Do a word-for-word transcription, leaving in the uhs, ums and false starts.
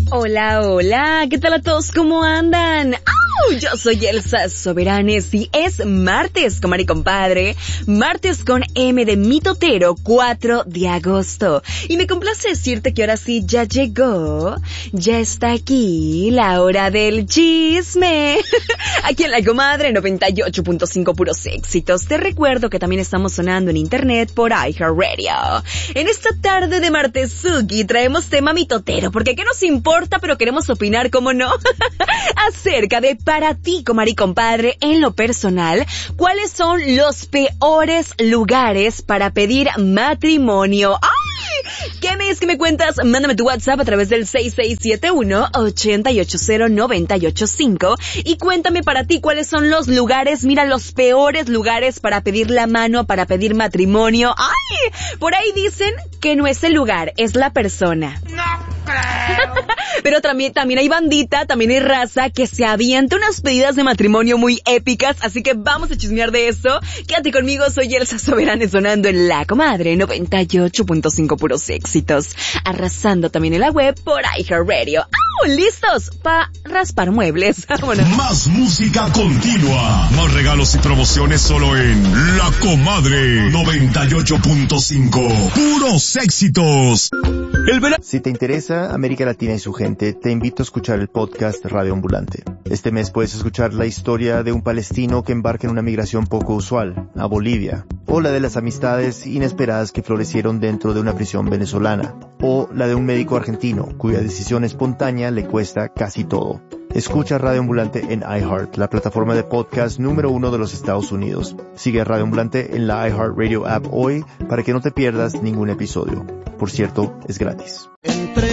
Hola, hola, ¿qué tal a todos? ¿Cómo andan? ¡Au! Yo soy Elsa Soberanes y es martes, comadre y compadre, martes con M de mitotero, cuatro de agosto. Y me complace decirte que ahora sí ya llegó, ya está aquí la hora del chisme. Aquí en la comadre noventa y ocho punto cinco puros éxitos. Te recuerdo que también estamos sonando en internet por iHeartRadio. En esta tarde de martesuki traemos tema mitotero, porque ¿qué nos importa? Pero queremos opinar, ¿cómo no? Acerca de, para ti, comadre y compadre, en lo personal, ¿cuáles son los peores lugares para pedir matrimonio? ¡Ay! ¿Qué me es que me cuentas? Mándame tu WhatsApp a través del seis seis siete uno, ocho ocho cero, nueve ocho cinco y cuéntame para ti cuáles son los lugares, mira, los peores lugares para pedir la mano, para pedir matrimonio. ¡Ay! Por ahí dicen que no es el lugar, es la persona. No creo. Pero también, también hay bandita, también hay raza que se avienta unas pedidas de matrimonio muy épicas, así que vamos a chismear de eso. Quédate conmigo, soy Elsa Soberanes sonando en La Comadre noventa y ocho punto cinco puros éxitos, arrasando también en la web por iHeartRadio. ¡Ah! ¿Listos? Pa' raspar muebles. Vámonos. Más música continua, más regalos y promociones solo en La Comadre noventa y ocho punto cinco. Puros éxitos. El verano. Si te interesa América Latina y su gente, te invito a escuchar el podcast Radio Ambulante. Este mes puedes escuchar la historia de un palestino que embarca en una migración poco usual, a Bolivia, o la de las amistades inesperadas que florecieron dentro de una prisión venezolana, o la de un médico argentino cuya decisión espontánea le cuesta casi todo. Escucha Radio Ambulante en iHeart, la plataforma de podcast número uno de los Estados Unidos. Sigue Radio Ambulante en la iHeartRadio app hoy para que no te pierdas ningún episodio. Por cierto, es gratis.